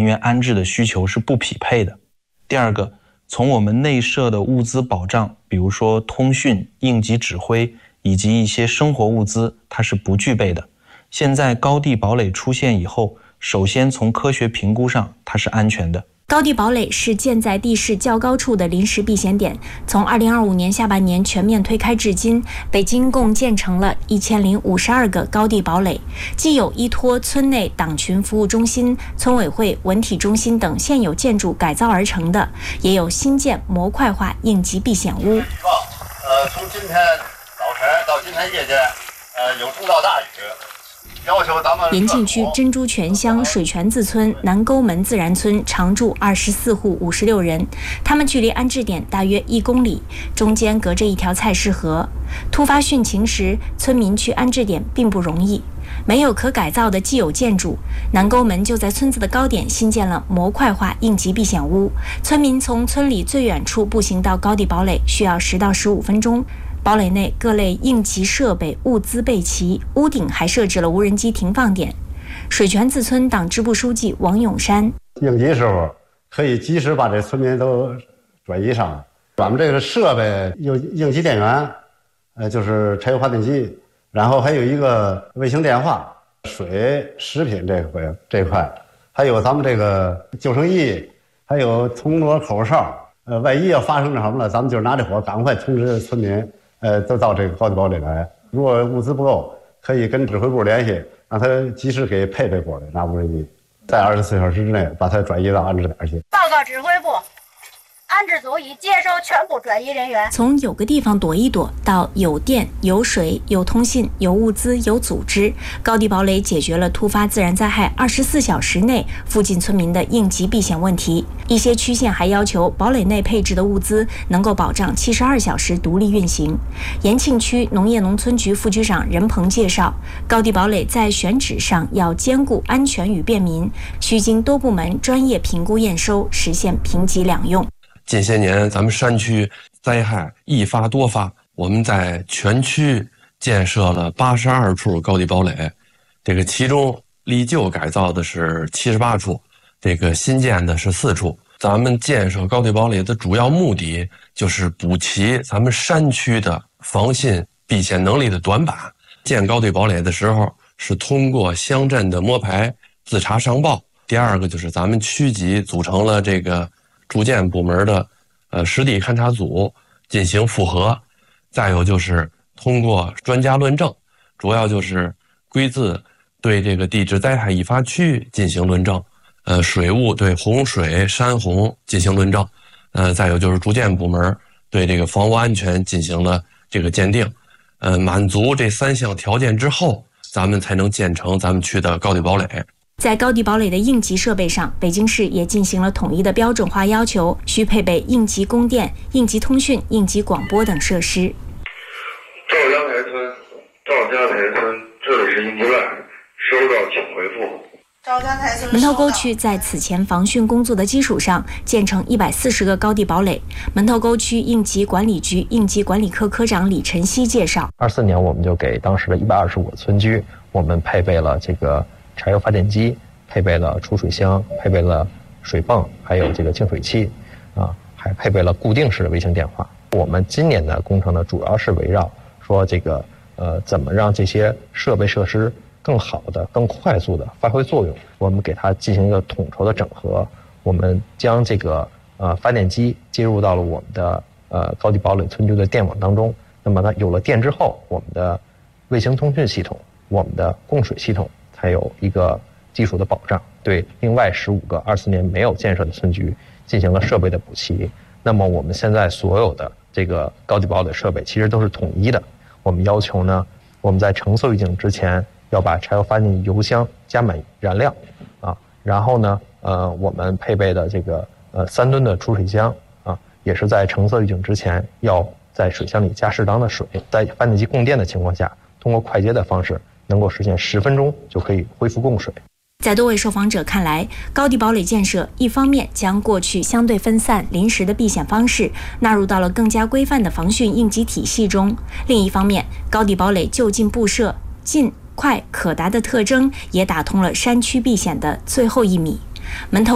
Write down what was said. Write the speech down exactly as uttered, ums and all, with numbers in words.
员安置的需求是不匹配的。第二个，从我们内设的物资保障，比如说通讯、应急指挥以及一些生活物资，它是不具备的。现在高地堡垒出现以后，首先从科学评估上，它是安全的。 高地堡垒是建在地势较高处的临时避险点，从二零二五年下半年全面推开至今，北京共建成了一千零五十二个高地堡垒，既有依托村内党群服务中心、村委会、文体中心等现有建筑改造而成的，也有新建模块化应急避险屋。 呃，从今天早晨到今天夜间，呃，有中到大雨。要求咱们延庆区珍珠泉乡水泉子村南沟门自然村常住二十四户五十六人，他们距离安置点大约一公里，中间隔着一条菜市河。突发汛情时，村民去安置点并不容易，没有可改造的既有建筑，南沟门就在村子的高点新建了模块化应急避险屋。村民从村里最远处步行到高地堡垒需要十到十五分钟。堡垒内各类应急设备物资备齐，屋顶还设置了无人机停放点。水泉子村党支部书记王永山： 应急时候可以及时把这村民都转移上。咱们这个设备有应急电源，呃，就是柴油发电机，然后还有一个卫星电话、水、食品这块这块，还有咱们这个救生衣，还有铜锣口哨。呃，万一要发生什么了，咱们就拿着火赶快通知村民。呃，都到这个高地堡垒来。如果物资不够，可以跟指挥部联系，让他及时给配备过来，拿无人机，在二十四小时之内把它转移到安置点去。 报告指挥部，安置组已接收全部转移人员。 从有个地方躲一躲到有电、有水、有通信、有物资、有组织，高地堡垒解决了突发自然灾害二十四小时内附近村民的应急避险问题。一些区县还要求堡垒内配置的物资能够保障七十二小时独立运行。延庆区农业农村局副局长任鹏介绍，高地堡垒在选址上要兼顾安全与便民，需经多部门专业评估验收，实现平级两用。 近些年咱们山区灾害易发多发，我们在全区建设了八十二处高地堡垒，这个其中历旧改造的是七十八处，这个新建的是四处。咱们建设高地堡垒的主要目的就是补齐咱们山区的防汛避险能力的短板。建高地堡垒的时候是通过乡镇的摸排自查上报，第二个就是咱们区级组成了这个住建部门的呃实地勘察组进行复核，再有就是通过专家论证，主要就是归自对这个地质灾害易发区进行论证，呃水务对洪水、山洪进行论证，呃再有就是住建部门对这个房屋安全进行了这个鉴定，呃满足这三项条件之后，咱们才能建成咱们区的高地堡垒。 在高地堡垒的应急设备上，北京市也进行了统一的标准化要求，需配备应急供电、应急通讯、应急广播等设施。 赵家台村，赵家台村，这里是应急站，收到请回复。 赵家台村门头沟区在此前防汛工作的基础上，建成一百四十个高地堡垒。门头沟区应急管理局应急管理科科长李晨曦介绍， 二四年我们就给当时的一百二十五个村居，我们配备了这个柴油发电机，配备了储水箱，配备了水泵，还有这个净水器，啊，还配备了固定式的卫星电话。我们今年的工程呢，主要是围绕说这个呃，怎么让这些设备设施更好的、更快速的发挥作用。我们给它进行一个统筹的整合，我们将这个呃发电机接入到了我们的呃高地堡垒村居的电网当中。那么它有了电之后，我们的卫星通讯系统、我们的供水系统才有一个基础的保障，对另外十五个二四年没有建设的村居进行了设备的补齐。那么我们现在所有的这个高地堡垒设备其实都是统一的。我们要求呢，我们在橙色预警之前要把柴油发电油箱加满燃料啊，然后呢，呃，我们配备的这个呃三吨的储水箱啊，也是在橙色预警之前要在水箱里加适当的水，在发电机供电的情况下，通过快捷的方式能够实现十分钟就可以恢复供水。 在多位受访者看来，高地堡垒建设一方面将过去相对分散、临时的避险方式纳入到了更加规范的防汛应急体系中；另一方面，高地堡垒就近布设、近、快、可达的特征，也打通了山区避险的最后一米。门头